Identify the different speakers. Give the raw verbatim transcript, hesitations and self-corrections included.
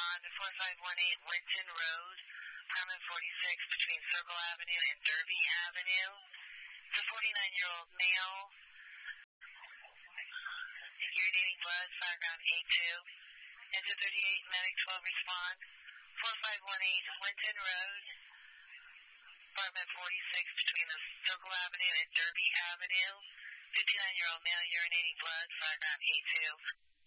Speaker 1: respond to four five one eight Winton Road, apartment forty-six, between Circle Avenue and Derby Avenue. It's a forty-nine-year-old male, urinating blood, background A two. Enter thirty-eight, medic twelve, respond. four five one eight Winton Road, apartment forty-six, between the Circle Avenue and Derby Avenue. fifty-nine-year-old male urinating blood, background A two.